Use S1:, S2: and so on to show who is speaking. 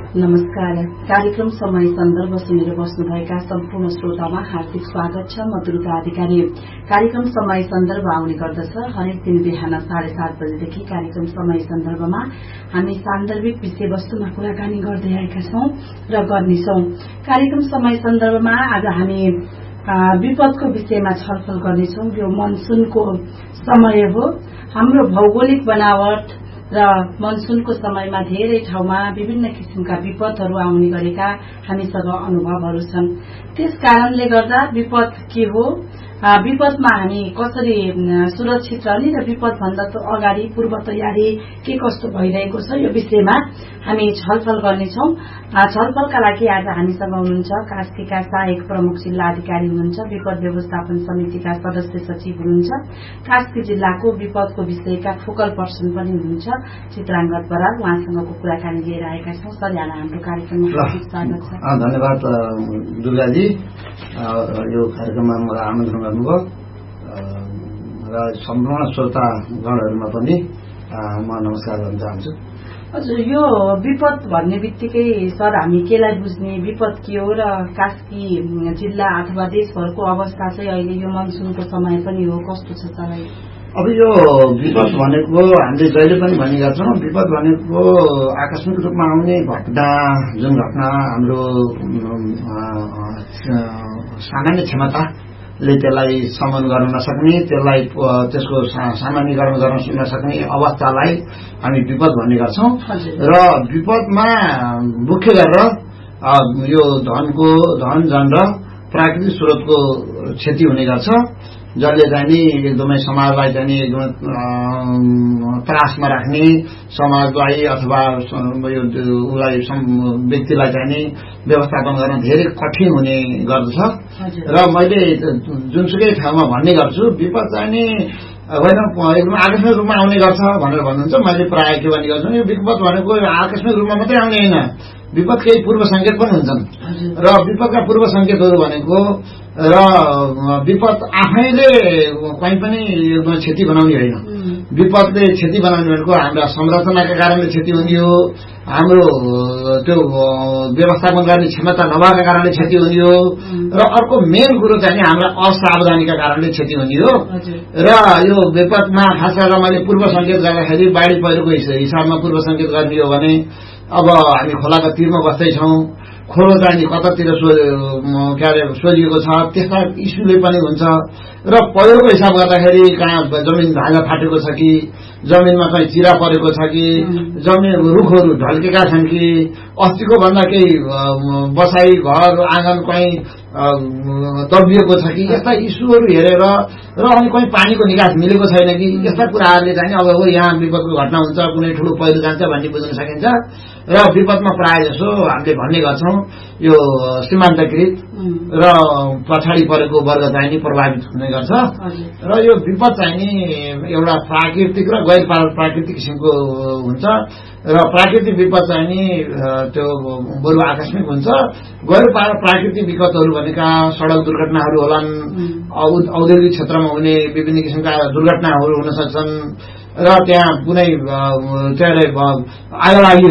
S1: नमस्कार। कार्यक्रम समय सन्दर्भ सुनेर बस्नुभएका सम्पूर्ण श्रोतामा हार्दिक स्वागत छ। म दुर्गा अधिकारी। कार्यक्रम समय सन्दर्भ आउने गर्दछ हरेक दिन बिहान 7:30 बजेदेखि। कार्यक्रम समय सन्दर्भमा हामी सान्दर्भिक विषयवस्तुमा कुराकानी गर्दै आएका छौं र गर्नेछौं। कार्यक्रम समय सन्दर्भमा आज हामी विपदको विषयमा छलफल गर्नेछौं। यो मनसुनको समय हो। हाम्रो भौगोलिक बनावट र मनसुनको समयमा धेरै ठाउँमा विभिन्न किसिमका विपदहरू आउने गरेका हामीसँग अनुभवहरू छन्। त्यस कारणले गर्दा विपद के हो, विपदमा हामी कसरी सुरक्षित रहने र विपद भन्दा अगाडि पूर्व तयारी के कस्तो भइरहेको छ, यो विषयमा हामी छलफल गर्नेछौं। छलफलका लागि आज हामीसँग हुनुहुन्छ कास्कीका सहायक प्रमुख जिल्ला अधिकारी हुनुहुन्छ, विपद व्यवस्थापन समितिका सदस्य सचिव हुनुहुन्छ, कास्की जिल्लाको विपदको विषयका फोकल पर्सन पनि हुनुहुन्छ चित्राङ्गद बराल। उहाँसँगको कुराकानी लिएर आएका छौं। सर, यहाँलाई हाम्रो कार्यक्रममा स्वागत छ।
S2: धन्यवाद दुर्गाजी, यो कार्यक्रममा मलाई आमन्त्रण गर्नुभयो र सम्पूर्ण श्रोतागणहरूमा पनि म नमस्कार गर्न चाहन्छु।
S1: हजुर, यो विपद भन्ने बित्तिकै सर हामी केलाई बुझ्ने, विपद के हो र कास्की जिल्ला अथवा देशभरको अवस्था चाहिँ अहिले यो मनसुनको समय पनि हो, कस्तो छ सर?
S2: अब यो विपद भनेको हामीले जहिले पनि भन्ने गर्छौँ, विपद भनेको आकस्मिक रूपमा आउने घटना, जुन घटना हाम्रो सामान्य क्षमताले त्यसलाई समन गर्न नसक्ने, त्यसलाई त्यसको सामान्यकरण गर्न नसक्ने अवस्थालाई हामी विपद भन्ने गर्छौं। र विपदमा मुख्य गरेर यो धन जन र प्राकृतिक स्रोतको क्षति हुने गर्छ, जसले चाहिँ नि एकदमै समाजलाई चाहिँ नि एकदमै त्रासमा राख्ने, समाजलाई अथवा यो व्यक्तिलाई चाहिँ नि व्यवस्थापन गर्न धेरै कठिन हुने गर्दछ। र मैले जुनसुकै ठाउँमा भन्ने गर्छु, विपद चाहिँ नि होइन एकदम आकस्मिक रूपमा आउने गर्छ भनेर भन्नुहुन्छ। मैले प्रायः के भन्ने गर्छु, यो विपद भनेको आकस्मिक रूपमा मात्रै आउने होइन, विपद केही पूर्व संकेत पनि हुन्छन्। र विपदका पूर्व संकेतहरू भनेको र विपद आफैले कहीँ पनि एकदम क्षति बनाउने होइन। विपदले क्षति बनाउने भनेको हाम्रा संरचनाका कारणले क्षति हुने हो, हाम्रो त्यो व्यवस्थापन गर्ने क्षमता नभएका कारणले क्षति हुने हो, र अर्को मेन कुरो चाहिँ हाम्रा असावधानीका कारणले क्षति हुने हो। र यो विपदमा खास गरेर मैले पूर्व संकेत गर्दाखेरि बाढी पहिरोको हिसाबमा पूर्व संकेत गर्ने हो भने अब हामी खोलाका तीरमा बस्दैछौँ, खोलो चाहिँ कतातिर सोलिएको छ, त्यस्ता इस्युले पनि हुन्छ। र पहिरोको हिसाब गर्दाखेरि कहाँ जमिन ढाँगा फाटेको छ कि, जमिनमा कहीँ चिरा परेको छ कि, जमिन रुखहरू ढल्केका छन् कि, अस्तिको भन्दा केही बसाई घर आँगन कहीँ दबिएको छ कि, यस्ता इस्युहरू हेरेर र अनि कहीँ पानीको निकास मिलेको छैन कि, यस्ता कुराहरूले चाहिँ अब यहाँ विपदको घटना हुन्छ, कुनै ठुलो पहिरो जान्छ भन्ने बुझ्न सकिन्छ। र विपदमा प्रायः जसो हामीले भन्ने गर्छौँ यो सीमान्तकृत र पछाडि परेको वर्ग चाहिँ नि प्रभावित हुने गर्छ। र यो विपद चाहिँ नि एउटा प्राकृतिक र गैर प्राकृतिक किसिमको हुन्छ। र प्राकृतिक विपद चाहिँ नि त्यो बरु आकस्मिक हुन्छ। गैर प्राकृतिक विपदहरू भनेका सडक दुर्घटनाहरू होलान्, औद्योगिक क्षेत्रमा हुने विभिन्न किसिमका दुर्घटनाहरू हुन सक्छन्, र त्यहाँ कुनै आगलागी